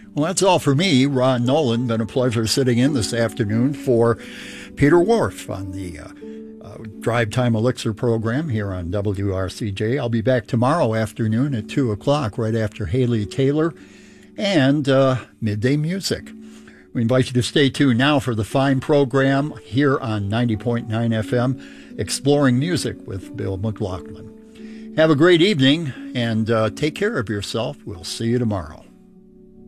Well, that's all for me, Ron Nolan. Been a pleasure sitting in this afternoon for Peter Whorf on the Drive Time Elixir program here on WRCJ. I'll be back tomorrow afternoon at 2 o'clock, right after Haley Taylor and Midday Music. We invite you to stay tuned now for the fine program here on 90.9 FM, Exploring Music with Bill McLaughlin. Have a great evening and take care of yourself. We'll see you tomorrow.